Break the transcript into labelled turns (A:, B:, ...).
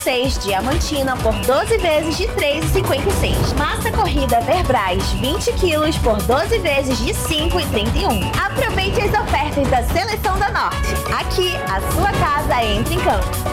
A: 6 Diamantina por 12 vezes de R$ 3,56. Massa corrida Verbrais 20 quilos por 12 vezes de R$ 5,31. Aproveite as ofertas da Seleção da Norte. Aqui, a sua casa entra em campo.